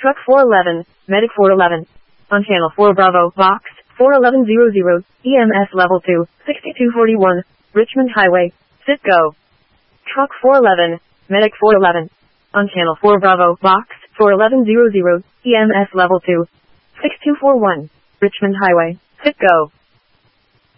Truck 411, Medic 411. On Channel 4 Bravo, Box 41100, EMS Level 2, 6241, Richmond Highway. Sit go. Truck 411, Medic 411. On Channel 4 Bravo, Box 41100, EMS Level 2, 6241, Richmond Highway. Sit go.